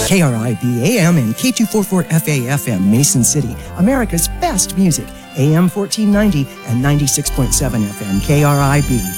KRIB AM and K244FA FM, Mason City, America's best music, AM 1490 and 96.7 FM, KRIB.